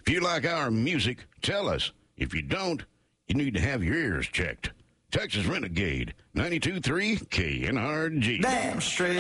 If you like our music, tell us. If you don't, you need to have your ears checked. Texas Renegade, 92.3 KNRG. Damn straight.